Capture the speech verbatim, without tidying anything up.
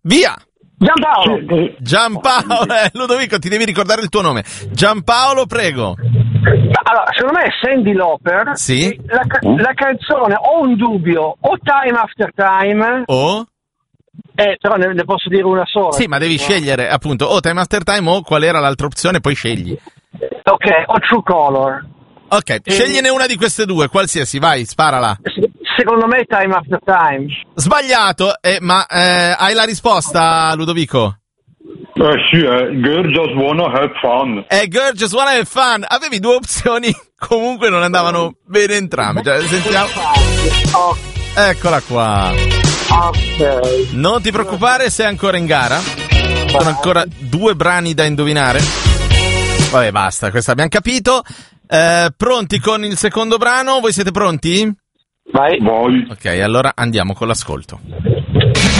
Via! Giampaolo. Giampaolo, eh, Ludovico, ti devi ricordare il tuo nome. Giampaolo, prego. Allora, secondo me è Cyndi Lauper. Sì. La, la canzone, ho un dubbio, o Time After Time, O? eh, però ne, ne posso dire una sola. Sì, ma devi scegliere, appunto, o Time After Time o qual era l'altra opzione, poi scegli. Ok, o True Color. Ok, scegliene una di queste due, qualsiasi, vai, sparala. Secondo me Time After Time. Sbagliato, eh, ma eh, hai la risposta, Ludovico? Eh sì, eh, Girl Just Wanna Have Fun. Eh, Girl Just Wanna Have Fun. Avevi due opzioni, comunque non andavano bene entrambe. Cioè, sentiamo. Eccola qua. Ok. Non ti preoccupare, sei ancora in gara. Sono ancora due brani da indovinare. Vabbè, basta, questo abbiamo capito. Eh, pronti con il secondo brano? Voi siete pronti? Vai. Vai. Ok, allora andiamo con l'ascolto.